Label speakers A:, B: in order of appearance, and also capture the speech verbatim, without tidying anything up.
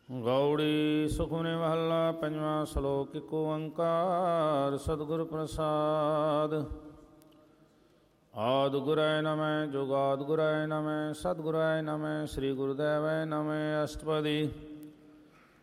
A: ਗੌੜੀ ਸੁਖਮਨੀ ਮਹੱਲਾ ਪੰਜਵਾਂ। ਸ਼ਲੋਕ ਇੱਕ ਓੰਕਾਰ ਸਤਿਗੁਰ ਪ੍ਰਸਾਦ। ਆਦਿ ਗੁਰੈ ਨਮੈ ਜੁਗਾਦਿ ਗੁਰੈ ਨਮੈ ਸਤਿਗੁਰੈ ਨਮੈ ਸ੍ਰੀ ਗੁਰੁਦੇਵੈ ਨਮੈ। ਅਸ਼ਟਪਦੀ।